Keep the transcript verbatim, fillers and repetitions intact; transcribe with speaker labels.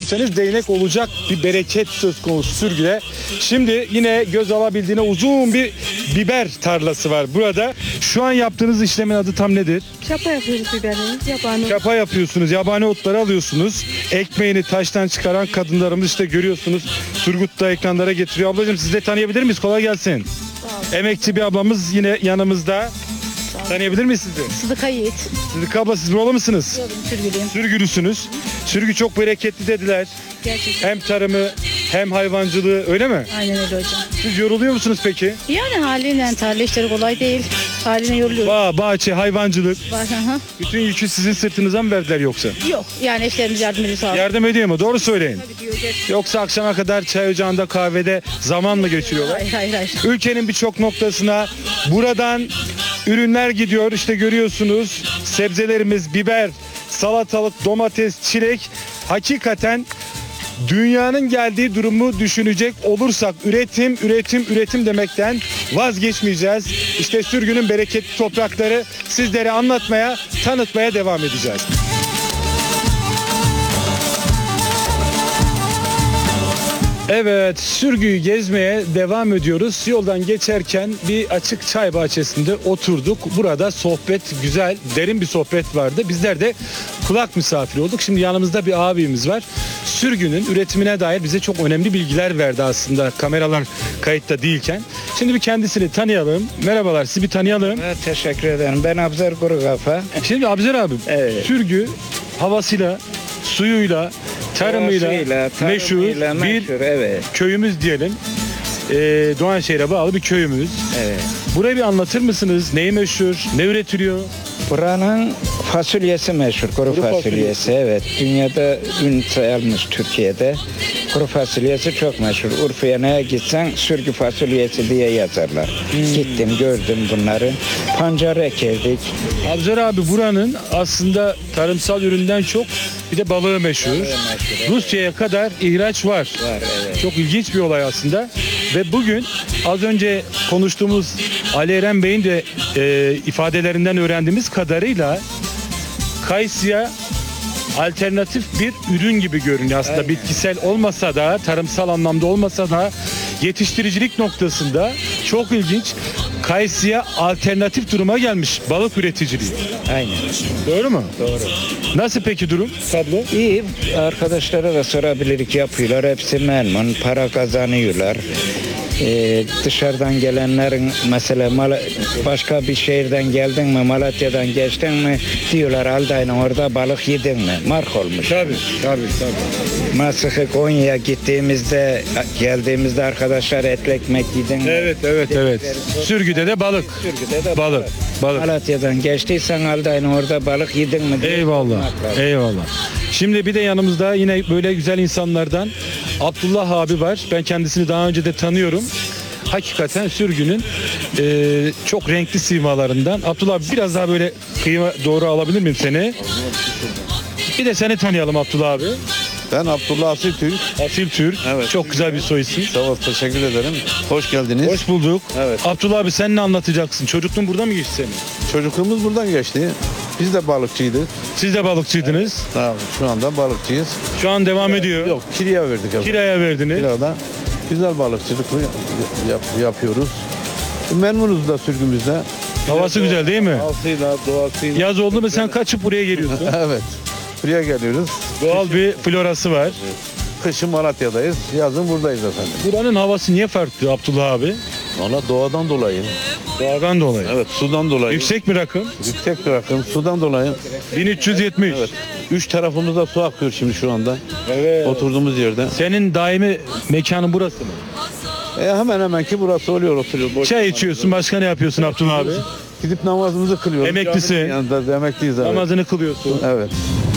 Speaker 1: sürürseniz değnek olacak bir bereket söz konusu sürgüde. Şimdi yine göz alabildiğine uzun bir biber tarlası var burada. Şu an yaptığınız işlemin adı tam nedir?
Speaker 2: Çapa yapıyoruz biberleri. Yabani.
Speaker 1: Çapa yapıyorsunuz, yabani otları alıyorsunuz. Ekmeğini taştan çıkaran kadınlarımız işte görüyorsunuz. Turgut da ekranlara getiriyor. Ablacığım siz de tanıyabilir miyiz? Kolay gelsin. Emekçi bir ablamız yine yanımızda. Tanıyabilir miyiz sizi?
Speaker 2: Sıdıka Yiğit.
Speaker 1: Sıdıka abla siz buralı mısınız?
Speaker 2: Yolum sürgülüyüm.
Speaker 1: Sürgülüsünüz. Sürgü çok bereketli dediler.
Speaker 2: Gerçekten.
Speaker 1: Hem tarımı hem hayvancılığı öyle mi?
Speaker 2: Aynen öyle hocam.
Speaker 1: Siz yoruluyor musunuz peki?
Speaker 2: Yani haliyle tarla işleri kolay değil. Haline yoruluyoruz.
Speaker 1: Bağ, bahçe, hayvancılık.
Speaker 2: Var, hı hı.
Speaker 1: Bütün yükü sizin sırtınıza mı verdiler yoksa?
Speaker 2: Yok. Yani eşlerimiz yardım ediyor sağ olun.
Speaker 1: Yardım ediyor mu? Doğru söyleyin.
Speaker 2: Tabii diyor, gerçekten.
Speaker 1: Yoksa akşama kadar çay ocağında kahvede zaman mı geçiriyorlar?
Speaker 2: Hayır hayır hayır.
Speaker 1: Ülkenin birçok noktasına buradan ürünler gidiyor. İşte görüyorsunuz sebzelerimiz, biber, salatalık, domates, çilek. Hakikaten dünyanın geldiği durumu düşünecek olursak üretim, üretim, üretim demekten vazgeçmeyeceğiz. İşte sürgünün bereketli toprakları sizlere anlatmaya, tanıtmaya devam edeceğiz. Evet, sürgüyü gezmeye devam ediyoruz. Yoldan geçerken bir açık çay bahçesinde oturduk. Burada sohbet güzel, derin bir sohbet vardı. Bizler de kulak misafiri olduk. Şimdi yanımızda bir abimiz var. Sürgünün üretimine dair bize çok önemli bilgiler verdi aslında kameralar kayıtta değilken. Şimdi bir kendisini tanıyalım. Merhabalar, sizi bir tanıyalım.
Speaker 3: Evet, teşekkür ederim. Ben Abzer Kurukafa.
Speaker 1: Şimdi Abzer abi,
Speaker 3: Evet.
Speaker 1: sürgü havasıyla, suyuyla, tarımıyla,
Speaker 3: Doğasıyla,
Speaker 1: meşhur,
Speaker 3: tarımıyla
Speaker 1: bir
Speaker 3: meşhur, evet.
Speaker 1: köyümüz diyelim. Ee, Doğanşehir'e bağlı bir köyümüz.
Speaker 3: Evet.
Speaker 1: Burayı bir anlatır mısınız? Neyi meşhur? Ne üretiliyor?
Speaker 3: Buranın fasulyesi meşhur, kuru,
Speaker 1: Kuru
Speaker 3: fasulyesi.
Speaker 1: fasulyesi.
Speaker 3: Evet, dünyada ün sayılmış Türkiye'de. Kuru fasulyesi çok meşhur. Urfa'ya neye gitsen sürgü fasulyesi diye yazarlar.
Speaker 1: Hmm.
Speaker 3: Gittim, gördüm bunları. Pancar ekerdik.
Speaker 1: Abzer abi buranın aslında tarımsal üründen çok bir de balığı meşhur.
Speaker 3: meşhur, evet.
Speaker 1: Rusya'ya kadar ihraç var.
Speaker 3: Var, evet.
Speaker 1: Çok ilginç bir olay aslında. Ve bugün az önce konuştuğumuz Ali Eren Bey'in de e, ifadelerinden öğrendiğimiz kadarıyla kayısıya alternatif bir ürün gibi görünüyor. Aslında
Speaker 3: Aynen.
Speaker 1: bitkisel olmasa da, tarımsal anlamda olmasa da yetiştiricilik noktasında çok ilginç. Kayısıya alternatif duruma gelmiş balık üreticiliği.
Speaker 3: Aynen.
Speaker 1: Doğru mu?
Speaker 3: Doğru.
Speaker 1: Nasıl peki durum? Tablo?
Speaker 3: İyi, arkadaşlara da sorabilirlik yapıyorlar. Hepsi memnun, para kazanıyorlar. Ee, dışarıdan gelenlerin mesela Mal- başka bir şehirden geldin mi, Malatya'dan geçtin mi diyorlar Alday'ın orada balık yedin mi? Mark olmuş.
Speaker 1: Tabii, tabii, tabii.
Speaker 3: Masıkı Konya'ya gittiğimizde, geldiğimizde arkadaşlar etli ekmek yedin mi?
Speaker 1: Evet, evet, evet. Sürgüde de balık.
Speaker 3: Sürgüde de
Speaker 1: Balık, balık.
Speaker 3: Malatya'dan geçtiysen Alday'ın orada balık yedin mi? diye
Speaker 1: Eyvallah,
Speaker 3: sormak lazım.
Speaker 1: eyvallah. Şimdi bir de yanımızda yine böyle güzel insanlardan Abdullah abi var. Ben kendisini daha önce de tanıyorum. Hakikaten sürgünün e, çok renkli simalarından. Abdullah abi biraz daha böyle kıyıma doğru alabilir miyim seni? Bir de seni tanıyalım Abdullah abi.
Speaker 4: Ben Abdullah Asil Türk.
Speaker 1: Asil Türk.
Speaker 4: Evet.
Speaker 1: Çok güzel bir soy isim.
Speaker 4: Sağ ol, teşekkür ederim. Hoş geldiniz.
Speaker 1: Hoş bulduk.
Speaker 4: Evet.
Speaker 1: Abdullah abi sen ne anlatacaksın? Çocukluğun burada mı geçti senin?
Speaker 4: Çocukluğumuz buradan geçti. Biz de balıkçıydık.
Speaker 1: Siz de balıkçıydınız.
Speaker 4: Tamam. Şu anda balıkçıyız.
Speaker 1: Şu an devam ediyor.
Speaker 4: Yok, kiraya verdik. abi.
Speaker 1: Kiraya verdiniz.
Speaker 4: Kirada güzel balıkçılık yap, yapıyoruz. Memnunuz da sürgümüzde.
Speaker 1: Havası güzel değil mi?
Speaker 4: Havasıyla, doğasıyla.
Speaker 1: Yaz oldu mu sen kaçıp buraya geliyorsun.
Speaker 4: Evet. Buraya geliyoruz.
Speaker 1: Doğal bir florası var.
Speaker 4: Kışın Malatya'dayız. Yazın buradayız efendim.
Speaker 1: Buranın havası niye farklı Abdullah abi?
Speaker 4: Valla doğadan dolayı.
Speaker 1: Doğadan dolayı.
Speaker 4: Evet, sudan dolayı.
Speaker 1: Yüksek mi rakım?
Speaker 4: Yüksek bir rakım. Sudan dolayı.
Speaker 1: bin üç yüz yetmiş.
Speaker 4: Evet. Üç tarafımızda su akıyor şimdi şu anda.
Speaker 1: Evet.
Speaker 4: Oturduğumuz yerde.
Speaker 1: Senin daimi mekanın burası mı?
Speaker 4: E hemen hemen ki burası oluyor oturuyor. Boş
Speaker 1: Çay içiyorsun, başka ne yapıyorsun Abdullah abi?
Speaker 4: Gidip namazımızı kılıyoruz.
Speaker 1: Emeklisi.
Speaker 4: Caminin yanında da emekliyiz abi.
Speaker 1: Namazını kılıyorsun.
Speaker 4: Evet.